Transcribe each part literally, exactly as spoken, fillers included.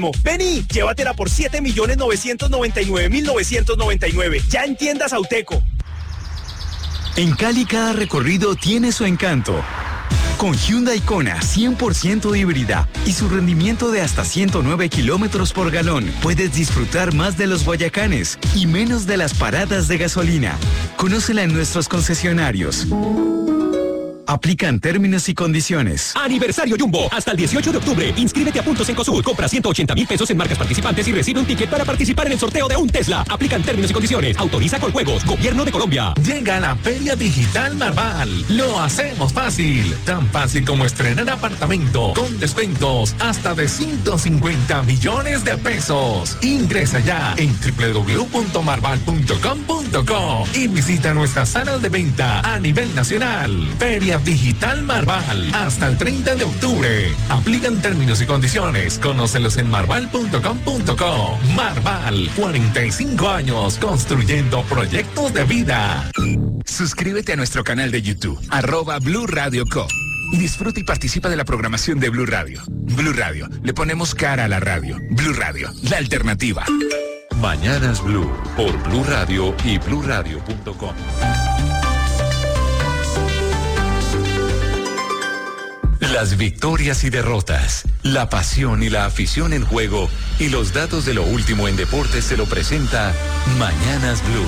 Vení, llévatela por siete millones novecientos noventa y nueve mil novecientos noventa y nueve. Ya en tiendas Auteco. En Cali cada recorrido tiene su encanto. Con Hyundai Kona cien por ciento híbrida y su rendimiento de hasta ciento nueve kilómetros por galón, puedes disfrutar más de los Guayacanes y menos de las paradas de gasolina. Conócela en nuestros concesionarios. Aplican términos y condiciones. Aniversario Jumbo. Hasta el dieciocho de octubre. Inscríbete a Puntos Cencosud. Compra ciento ochenta mil pesos en marcas participantes y recibe un ticket para participar en el sorteo de un Tesla. Aplican términos y condiciones. Autoriza con juegos. Gobierno de Colombia. Llega la Feria Digital Marval. Lo hacemos fácil. Tan fácil como estrenar apartamento con descuentos hasta de ciento cincuenta millones de pesos. Ingresa ya en doble u doble u doble u punto marval punto com punto co y visita nuestras salas de venta a nivel nacional. Feria Digital Marval hasta el treinta de octubre. Aplican términos y condiciones. Conócelos en marval punto com punto co. Marval, cuarenta y cinco años construyendo proyectos de vida. Suscríbete a nuestro canal de YouTube, arroba Blue Radio Co. Y disfruta y participa de la programación de Blue Radio. Blue Radio, le ponemos cara a la radio. Blue Radio, la alternativa. Mañanas Blue, por Blue Radio y blue radio punto com. Las victorias y derrotas, la pasión y la afición en juego y los datos de lo último en deportes se lo presenta Mañanas Blue.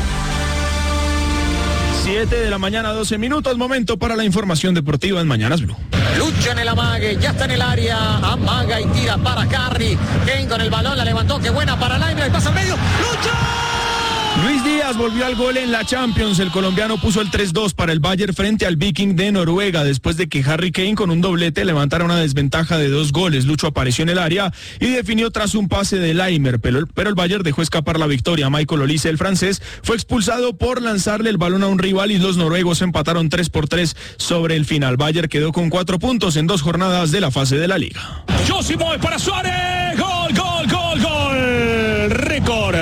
siete de la mañana, doce minutos, momento para la información deportiva en Mañanas Blue. Lucha en el amague, ya está en el área, amaga y tira para Carri. Kane con el balón, la levantó, qué buena para Laimre, pasa al medio, ¡lucha! Luis Díaz volvió al gol en la Champions. El colombiano puso el tres dos para el Bayern frente al Viking de Noruega después de que Harry Kane con un doblete levantara una desventaja de dos goles. Lucho apareció en el área y definió tras un pase de Laimer, pero, pero el Bayern dejó escapar la victoria. Michael Olise, el francés, fue expulsado por lanzarle el balón a un rival y los noruegos empataron tres por tres sobre el final. Bayern quedó con cuatro puntos en dos jornadas de la fase de la liga. Josimo para Suárez. Gol, gol, gol, gol. Récord.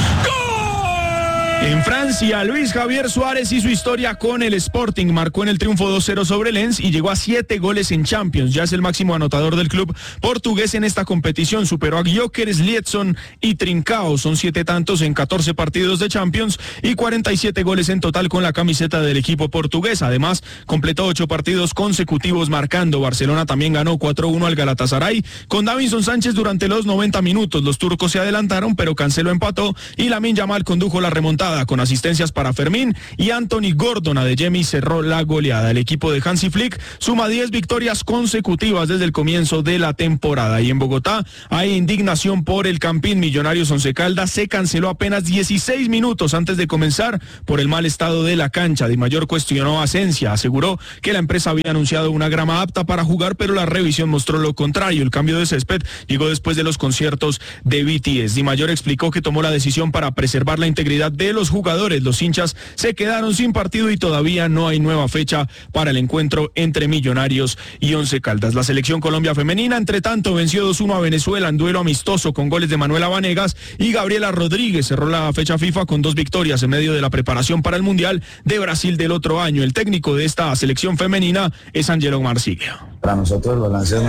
En Francia, Luis Javier Suárez hizo historia con el Sporting, marcó en el triunfo dos cero sobre Lens y llegó a siete goles en Champions. Ya es el máximo anotador del club portugués en esta competición. Superó a Gyökeres, Liedson y Trincao. Son siete tantos en catorce partidos de Champions y cuarenta y siete goles en total con la camiseta del equipo portugués. Además, completó ocho partidos consecutivos marcando. Barcelona también ganó cuatro uno al Galatasaray con Davinson Sánchez durante los noventa minutos. Los turcos se adelantaron, pero Cancelo empató y Lamine Yamal condujo la remontada con asistencias para Fermín y Anthony Gordon. Adeyemi cerró la goleada. El equipo de Hansi Flick suma diez victorias consecutivas desde el comienzo de la temporada. Y en Bogotá hay indignación por el Campín. Millonarios Once Caldas se canceló apenas dieciséis minutos antes de comenzar por el mal estado de la cancha. Di Mayor cuestionó a Asencia, aseguró que la empresa había anunciado una grama apta para jugar, pero la revisión mostró lo contrario. El cambio de césped llegó después de los conciertos de B T S. Di Mayor explicó que tomó la decisión para preservar la integridad de los jugadores. Los hinchas se quedaron sin partido y todavía no hay nueva fecha para el encuentro entre Millonarios y Once Caldas. La selección Colombia femenina, entre tanto, venció dos uno a Venezuela en duelo amistoso con goles de Manuela Vanegas y Gabriela Rodríguez. Cerró la fecha FIFA con dos victorias en medio de la preparación para el Mundial de Brasil del otro año. El técnico de esta selección femenina es Angelo Marsiglia. Para nosotros los lances